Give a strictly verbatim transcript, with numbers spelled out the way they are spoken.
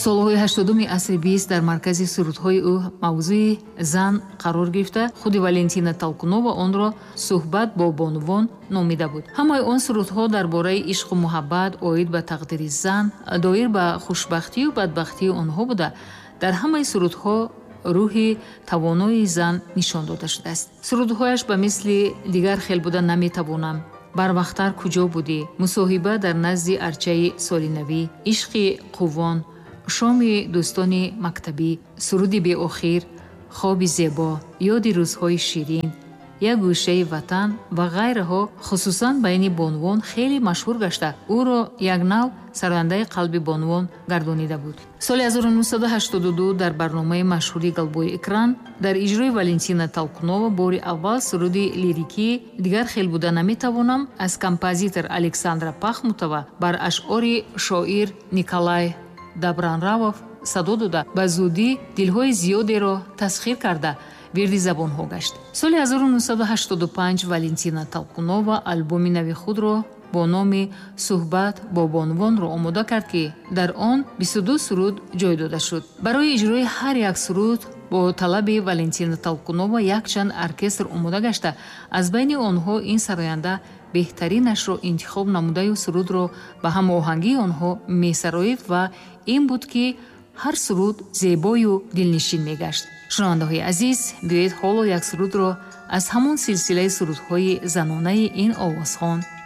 солҳои ҳаштодуми асри бист дар маркази сурудҳои ӯ мавзӯи зан қарор гирифта, худи Валентина Толкунова онро суҳбат бо бонувон номида буд. Ҳамаи он сурудҳо дар бораи ишқу муҳаббат, оид ба тақдири зан, доир ба хушбахтию бадбахтии онҳо буда, дар ҳамаи сурудҳо рӯҳи тавонои зан нишон дода шудааст. Сурудҳояш ба мисли дигар хел буда наметавонам, барвақттар куҷо будӣ, мусоҳиба дар назди арчаи солинавӣ, ишқи қуввон, шоми дӯстони мактабӣ, суруди беохир, хоби зебо, ёди рӯзҳои ширин, як гӯшаи ватан ва ғайраҳо хусусан байни бонувон хеле машҳур гашта, ӯро як нав сарояндаи қалби бонувон гардонида буд. соли ҳазору нуҳсаду ҳаштоду ду дар барномаи машҳури «Голубой экран» дар иҷрои Валентина Толкунова бори аввал суруди лирикӣ «Дигар хел буда наметавонам» аз композитор Александра Пахмутова бар ашъори шоир Николай Добронравов садо дода ба зудӣ дилҳои зиёдеро тасхир карда вирди забонҳо гашт. соли ҳазору нуҳсаду ҳаштоду панҷ Валентина Толкунова албоми нави худро бо номи «Суҳбат бо бонувон»ро омода кард, ки дар он бисту ду суруд ҷой дода шуд. Барои иҷрои ҳар як суруд бо талаби Валентина Толкунова якчанд оркестр омода гашта, аз байни онҳо ин сароянда беҳтаринашро интихоб намудаю сурудро ба ҳамоҳангии онҳо месароифт ва ин буд, ки ҳар суруд зебою дилнишин мегашт. шунавандаҳои азиз, биёед ҳоло як сурудро аз ҳамон силсилаи сурудҳои занонаи ин овозхон